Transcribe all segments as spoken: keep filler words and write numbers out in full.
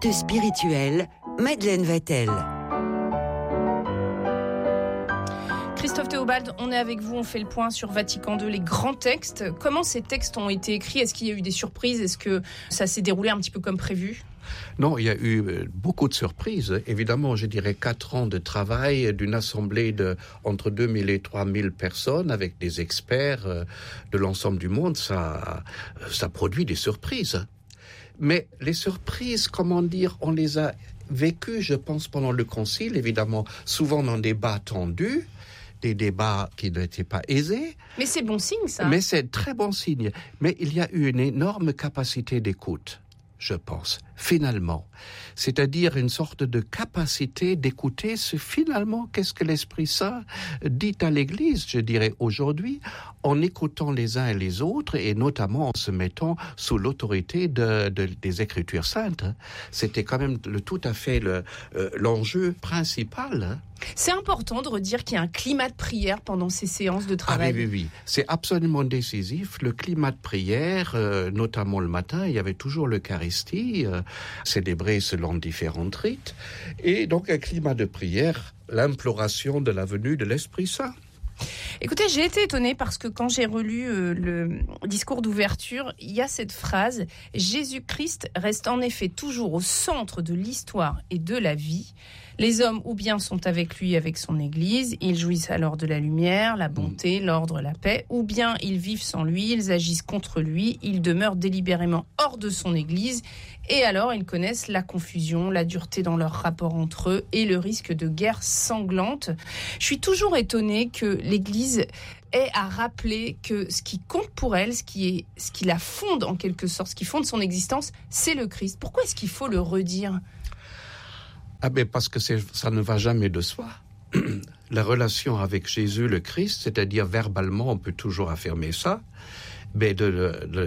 Actes spirituels, Madeleine Vatel. Christophe Théobald, on est avec vous, on fait le point sur Vatican deux, les grands textes. Comment ces textes ont été écrits ? Est-ce qu'il y a eu des surprises ? Est-ce que ça s'est déroulé un petit peu comme prévu ? Non, il y a eu beaucoup de surprises. Évidemment, je dirais quatre ans de travail d'une assemblée de entre deux mille et trois mille personnes avec des experts de l'ensemble du monde. Ça, ça produit des surprises. Mais les surprises, comment dire, on les a vécues, je pense, pendant le concile, évidemment, souvent dans des débats tendus. Des débats qui n'étaient pas aisés. Mais c'est bon signe, ça. Mais c'est très bon signe. Mais il y a eu une énorme capacité d'écoute, je pense, finalement. C'est-à-dire une sorte de capacité d'écouter ce, finalement, qu'est-ce que l'Esprit Saint dit à l'Église, je dirais, aujourd'hui, en écoutant les uns et les autres, et notamment en se mettant sous l'autorité de, de, des Écritures saintes. C'était quand même le, tout à fait le, euh, l'enjeu principal. C'est important de redire qu'il y a un climat de prière pendant ces séances de travail. Ah oui, oui, oui. C'est absolument décisif. Le climat de prière, euh, notamment le matin, il y avait toujours l'Eucharistie, euh, célébrée selon différentes rites. Et donc un climat de prière, l'imploration de la venue de l'Esprit Saint. Écoutez, j'ai été étonnée parce que quand j'ai relu euh, le discours d'ouverture, il y a cette phrase « Jésus-Christ reste en effet toujours au centre de l'histoire et de la vie. Les hommes ou bien sont avec lui, avec son Église, ils jouissent alors de la lumière, la bonté, l'ordre, la paix, ou bien ils vivent sans lui, ils agissent contre lui, ils demeurent délibérément hors de son Église, et alors ils connaissent la confusion, la dureté dans leur rapport entre eux et le risque de guerre sanglante. » Je suis toujours étonnée que l'Église ait à rappeler que ce qui compte pour elle, ce qui est, ce qui la fonde en quelque sorte, ce qui fonde son existence, c'est le Christ. Pourquoi est-ce qu'il faut le redire ? Ah ben parce que c'est, ça ne va jamais de soi. La relation avec Jésus le Christ, c'est-à-dire verbalement, on peut toujours affirmer ça, mais de le, de le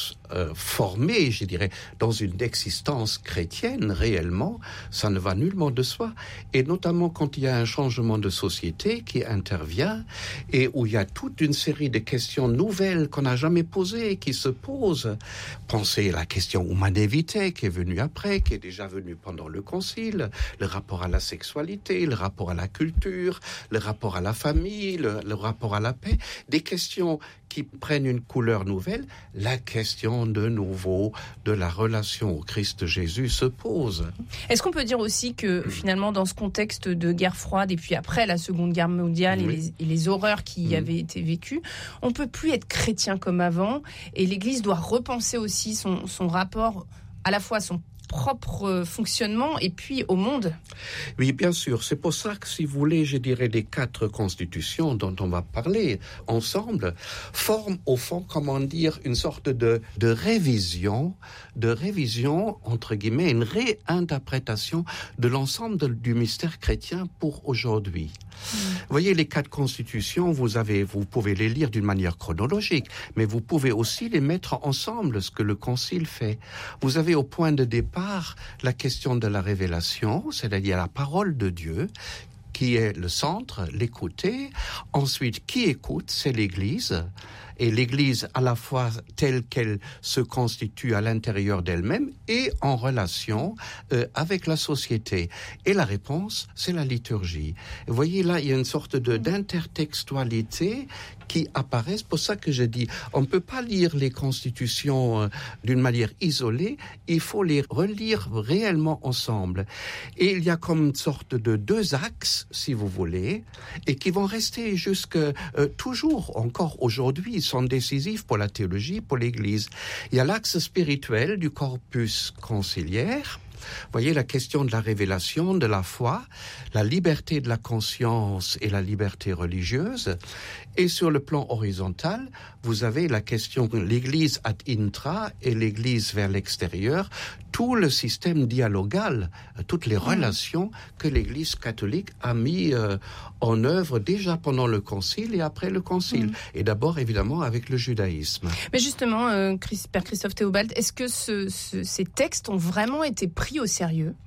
transformer, je dirais, dans une existence chrétienne réellement, ça ne va nullement de soi. Et notamment quand il y a un changement de société qui intervient et où il y a toute une série de questions nouvelles qu'on n'a jamais posées, qui se posent. Pensez à la question Humanae Vitae qui est venue après, qui est déjà venue pendant le concile, le rapport à la sexualité, le rapport à la culture, le rapport à la famille, le, le rapport à la paix, des questions qui prennent une couleur nouvelle. La question de nouveau de la relation au Christ Jésus se pose. Est-ce qu'on peut dire aussi que finalement dans ce contexte de guerre froide et puis après la Seconde Guerre mondiale, oui, et, les, et les horreurs qui y mmh. avaient été vécues, on peut plus être chrétien comme avant et l'Église doit repenser aussi son, son rapport à la fois à son propre fonctionnement et puis au monde? Oui, bien sûr. C'est pour ça que, si vous voulez, je dirais, les quatre constitutions dont on va parler ensemble forment, au fond, comment dire, une sorte de, de révision, de révision, entre guillemets, une réinterprétation de l'ensemble de, du mystère chrétien pour aujourd'hui. Mmh. Vous voyez, les quatre constitutions, vous avez, vous pouvez les lire d'une manière chronologique, mais vous pouvez aussi les mettre ensemble, ce que le Concile fait. Vous avez au point de départ la question de la révélation, c'est-à-dire la parole de Dieu, qui est le centre, l'écouter. Ensuite, qui écoute, c'est l'Église. Et l'Église, à la fois telle qu'elle se constitue à l'intérieur d'elle-même et en relation euh, avec la société. Et la réponse, c'est la liturgie. Vous voyez, là, il y a une sorte de, d'intertextualité qui apparaît. C'est pour ça que je dis, on ne peut pas lire les constitutions euh, d'une manière isolée, il faut les relire réellement ensemble. Et il y a comme une sorte de deux axes, si vous voulez, et qui vont rester jusque euh, toujours, encore aujourd'hui, sont décisifs pour la théologie, pour l'Église. Il y a l'axe spirituel du corpus conciliaire. Vous voyez, la question de la révélation, de la foi, la liberté de la conscience et la liberté religieuse. Et sur le plan horizontal, vous avez la question de l'Église ad intra et l'Église vers l'extérieur, tout le système dialogal, toutes les relations que l'Église catholique a mis euh, en œuvre déjà pendant le Concile et après le Concile. Mmh. Et d'abord, évidemment, avec le judaïsme. Mais justement, euh, Père Christophe Théobald, est-ce que ce, ce, ces textes ont vraiment été pris au sérieux ?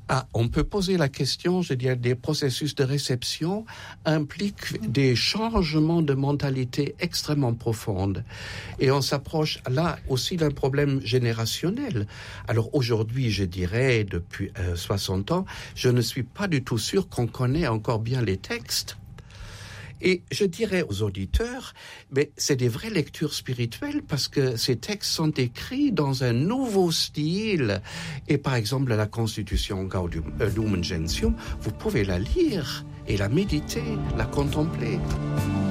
Ah, on peut poser la question, je dirais, des processus de réception impliquent des changements de mentalité extrêmement profonds. Et on s'approche là aussi d'un problème générationnel. Alors aujourd'hui, je dirais, depuis euh, soixante ans, je ne suis pas du tout sûr qu'on connaît encore bien les textes. Et je dirais aux auditeurs, mais c'est des vraies lectures spirituelles parce que ces textes sont écrits dans un nouveau style. Et par exemple, la Constitution Gaudium et Gentium, vous pouvez la lire et la méditer, la contempler.